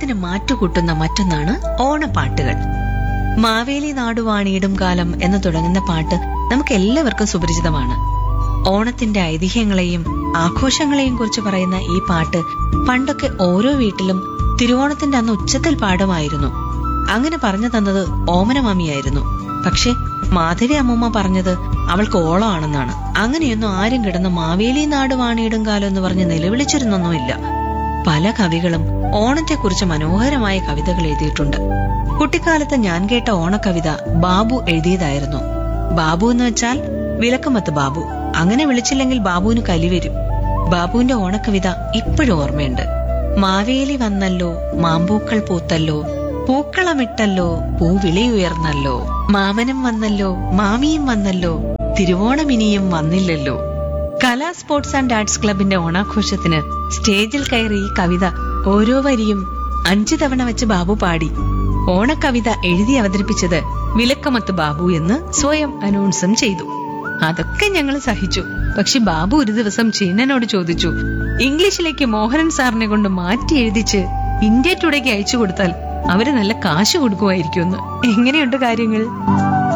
ഓണത്തിന് മാറ്റുകൂട്ടുന്ന മറ്റൊന്നാണ് ഓണപ്പാട്ടുകൾ. മാവേലി നാടുവാണിയിടും കാലം എന്ന് തുടങ്ങുന്ന പാട്ട് നമുക്ക് എല്ലാവർക്കും സുപരിചിതമാണ്. ഓണത്തിന്റെ ഐതിഹ്യങ്ങളെയും ആഘോഷങ്ങളെയും കുറിച്ച് പറയുന്ന ഈ പാട്ട് പണ്ടൊക്കെ ഓരോ വീട്ടിലും തിരുവോണത്തിന്റെ അന്ന് ഉച്ചത്തിൽ പാടുമായിരുന്നു. അങ്ങനെ പറഞ്ഞു തന്നത് ഓമനമാമിയായിരുന്നു. പക്ഷെ മാധവി അമ്മൂമ്മ പറഞ്ഞത് അവൾക്ക് ഓളമാണെന്നാണ്. അങ്ങനെയൊന്നും ആരും കിടന്ന് മാവേലി നാടുവാണിയിടും കാലം എന്ന് പറഞ്ഞ് നിലവിളിച്ചിരുന്നൊന്നുമില്ല. പല കവികളും ഓണത്തെക്കുറിച്ച് മനോഹരമായ കവിതകൾ എഴുതിയിട്ടുണ്ട്. കുട്ടിക്കാലത്ത് ഞാൻ കേട്ട ഓണക്കവിത ബാബു എഴുതിയതായിരുന്നു. ബാബു എന്ന് വെച്ചാൽ വിലക്കമത്ത് ബാബു. അങ്ങനെ വിളിച്ചില്ലെങ്കിൽ ബാബുവിന് കലിവരും. ബാബുവിന്റെ ഓണക്കവിത ഇപ്പോഴും ഓർമ്മയുണ്ട്. മാവേലി വന്നല്ലോ, മാമ്പൂക്കൾ പൂത്തല്ലോ, പൂക്കളമിട്ടല്ലോ, പൂവിളിയുയർന്നല്ലോ, മാമനും വന്നല്ലോ, മാമിയും വന്നല്ലോ, തിരുവോണമിനിയും വന്നില്ലല്ലോ. കലാ സ്പോർട്സ് ആൻഡ് ആർട്സ് ക്ലബിന്റെ ഓണാഘോഷത്തിന് സ്റ്റേജിൽ കയറി ഈ കവിത ഓരോ വരിയും 5 തവണ വെച്ച് ബാബു പാടി. ഓണക്കവിത എഴുതി അവതരിപ്പിച്ചത് വിലക്കമത്ത് ബാബു എന്ന് സ്വയം അനൗൺസും ചെയ്തു. അതൊക്കെ ഞങ്ങൾ സഹിച്ചു. പക്ഷെ ബാബു ഒരു ദിവസം ചീനനോട് ചോദിച്ചു, ഇംഗ്ലീഷിലേക്ക് മോഹനൻ സാറിനെ കൊണ്ട് മാറ്റി എഴുതിച്ച് ഇന്ത്യ ടുഡേക്ക് അയച്ചു കൊടുത്താൽ അവര് നല്ല കാശ് കൊടുക്കുമായിരിക്കുമെന്ന്. എങ്ങനെയുണ്ട് കാര്യങ്ങൾ?